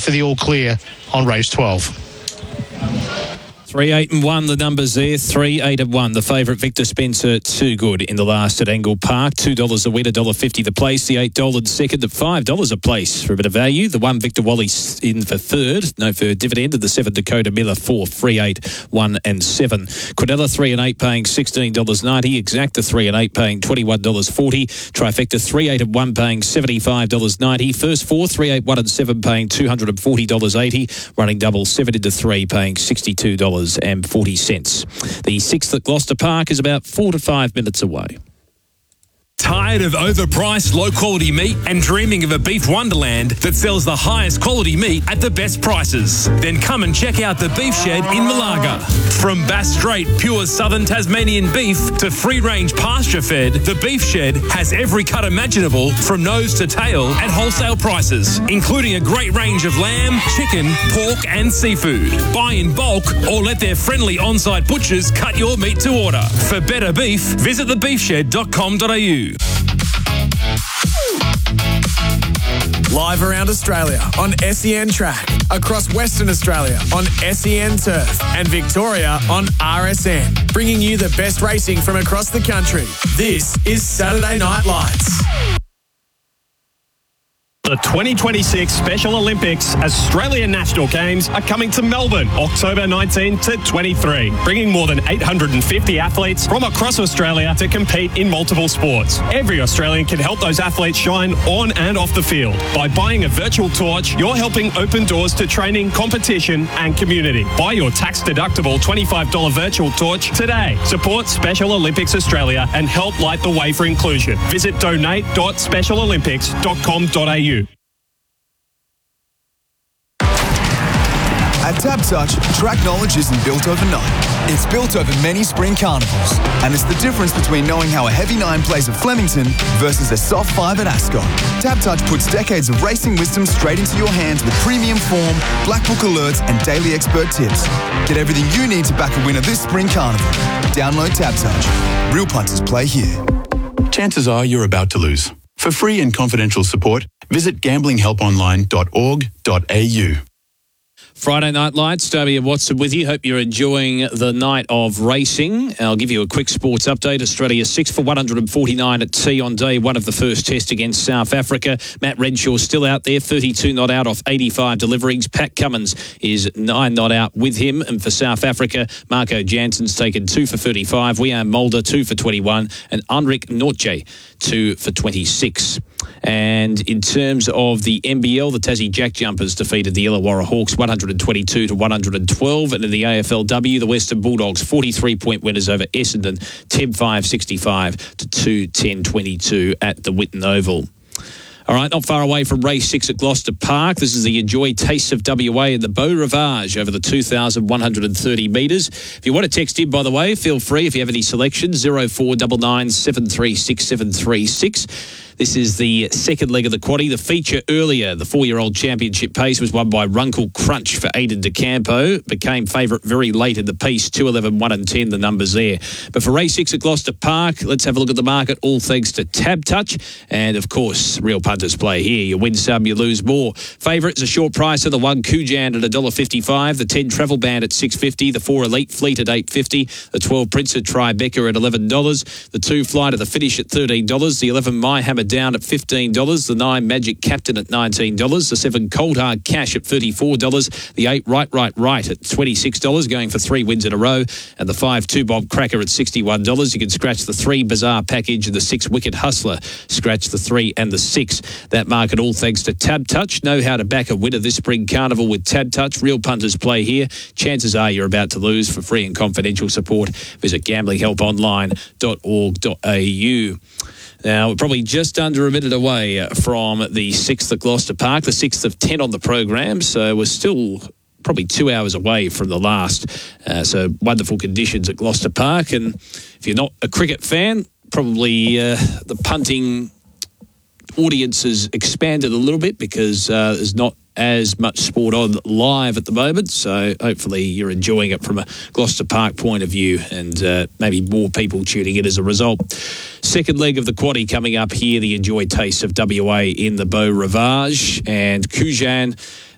for the all clear on race 12. 3, 8 and 1, the numbers there. 3, 8 and 1. The favourite Victor Spencer, too good in the last at Angle Park. $2 a win, $1.50 the place. The $8 second at $5 a place for a bit of value. The 1 Victor Wally in for third, no for dividend. And the 7 Dakota Miller, 4, 3, 8, 1 and 7. Quadella 3 and 8 paying $16.90. Exacta 3 and 8 paying $21.40. Trifecta 3, 8 and 1 paying $75.90. First 4, 3, 8, 1 and 7 paying $240.80. Running double 7 into 3 paying $62.40. The 6th at Gloucester Park is about 4 to 5 minutes away. Tired of overpriced, low-quality meat and dreaming of a beef wonderland that sells the highest quality meat at the best prices? Then come and check out the Beef Shed in Malaga. From Bass Strait pure southern Tasmanian beef to free-range pasture-fed, the Beef Shed has every cut imaginable from nose to tail at wholesale prices, including a great range of lamb, chicken, pork and seafood. Buy in bulk or let their friendly on-site butchers cut your meat to order. For better beef, visit thebeefshed.com.au. Live around Australia on SEN Track, across Western Australia on SEN Turf, and Victoria on RSN, bringing you the best racing from across the country. This is Saturday Night Lights. The 2026 Special Olympics Australian National Games are coming to Melbourne, October 19 to 23, bringing more than 850 athletes from across Australia to compete in multiple sports. Every Australian can help those athletes shine on and off the field. By buying a virtual torch, you're helping open doors to training, competition and community. Buy your tax-deductible $25 virtual torch today. Support Special Olympics Australia and help light the way for inclusion. Visit donate.specialolympics.com.au. At TABtouch, track knowledge isn't built overnight. It's built over many spring carnivals. And it's the difference between knowing how a heavy 9 plays at Flemington versus a soft 5 at Ascot. TABtouch puts decades of racing wisdom straight into your hands with premium form, black book alerts and daily expert tips. Get everything you need to back a winner this spring carnival. Download TABtouch. Real punters play here. Chances are you're about to lose. For free and confidential support, visit gamblinghelponline.org.au. Friday Night Lights, Darby and Watson with you. Hope you're enjoying the night of racing. I'll give you a quick sports update. Australia 6 for 149 at T on day one of the first test against South Africa. Matt Renshaw still out there, 32 not out off 85 deliverings. Pat Cummins is 9 not out with him. And for South Africa, Marco Jansen's taken 2 for 35. Wiaan Mulder 2 for 21. And Henrik Nortje 2 for 26. And in terms of the NBL, the Tassie Jack Jumpers defeated the Illawarra Hawks 122 to 112. And in the AFLW, the Western Bulldogs 43-point winners over Essendon, 10-5-65 to 2-10-22 at the Whitten Oval. All right, not far away from race 6 at Gloucester Park. This is the Enjoy Taste of WA in the Beau Rivage over the 2,130 metres. If you want to text in, by the way, feel free if you have any selections, 0499 736 736. This is the second leg of the quaddie. The feature earlier, the 4-year-old championship pace, was won by Runkle Crunch for Aidan DeCampo. Became favourite very late in the piece, 2:11, 1 and 10, the numbers there. But for race 6 at Gloucester Park, let's have a look at the market, all thanks to TABtouch. And, of course, real punters play here. You win some, you lose more. Favourites, a short price of the 1 Kujan at $1.55, the 10 Travel Band at $6.50, the 4 Elite Fleet at $8.50, the 12 Prince of Tribeca at $11, the 2 Fly to the Finish at $13, the 11 My Hammer Down at $15, the 9 Magic Captain at $19, the 7 Cold Hard Cash at $34, the 8 Right at $26, going for 3 wins in a row, and the 5 2 Bob Cracker at $61. You can scratch the 3 Bizarre Package and the 6 Wicked Hustler. Scratch the 3 and the 6. That market all thanks to TABtouch. Know how to back a winner this spring carnival with TABtouch. Real punters play here. Chances are you're about to lose. For free and confidential support, visit gamblinghelponline.org.au. Now, we're probably just under a minute away from the 6th at Gloucester Park, the 6th of 10 on the program, so we're still probably 2 hours away from the last. So wonderful conditions at Gloucester Park, and if you're not a cricket fan, probably the punting audience has expanded a little bit because there's not as much sport on live at the moment, so hopefully you're enjoying it from a Gloucester Park point of view, and maybe more people tuning in as a result. Second leg of the quaddie coming up here, the Enjoy Taste of WA in the Beau Rivage, and Kujan